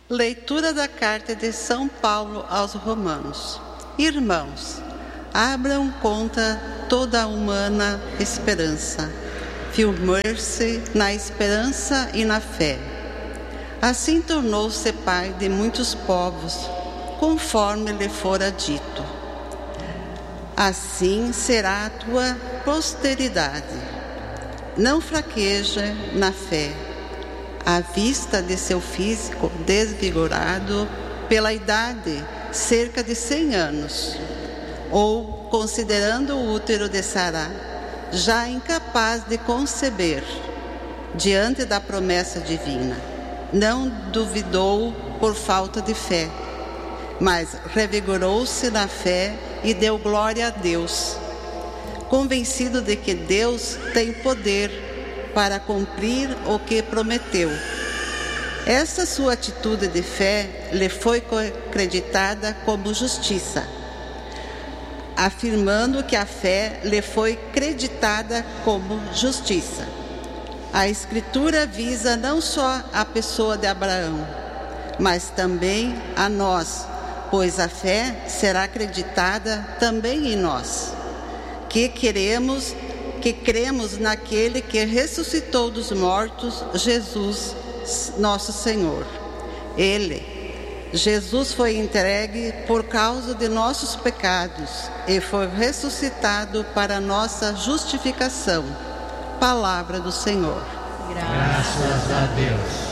Leitura da carta de São Paulo aos Romanos. Irmãos, abram contra toda a humana esperança, firmar-se na esperança e na fé. Assim tornou-se pai de muitos povos, conforme lhe fora dito. Assim será a tua posteridade. Não fraqueja na fé, à vista de seu físico desvigorado pela idade, cerca de 100 anos, ou, considerando o útero de Sará, já incapaz de conceber, diante da promessa divina, não duvidou por falta de fé, mas revigorou-se na fé e deu glória a Deus, convencido de que Deus tem poder para cumprir o que prometeu. Essa sua atitude de fé lhe foi acreditada como justiça, afirmando que a fé lhe foi creditada como justiça. A Escritura visa não só a pessoa de Abraão, mas também a nós, pois a fé será acreditada também em nós, que cremos naquele que ressuscitou dos mortos, Jesus, nosso Senhor. Jesus foi entregue por causa de nossos pecados e foi ressuscitado para nossa justificação. Palavra do Senhor. Graças a Deus.